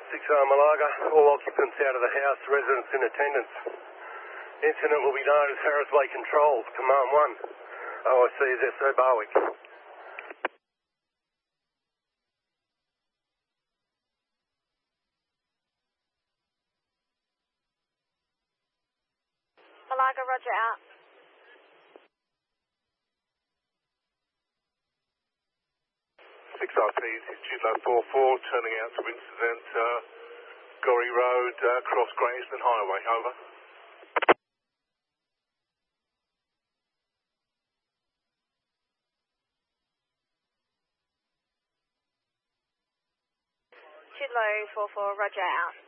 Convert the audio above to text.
Malaga, all occupants out of the house, residents in attendance. Incident will be known as Harris Way Control, Command 1. OIC is SO Barwick. Malaga, roger, out. 6RP, Juno 44, turning out to incident, Gorrie Road, cross Graysden Highway, over. Juno 44, roger, out.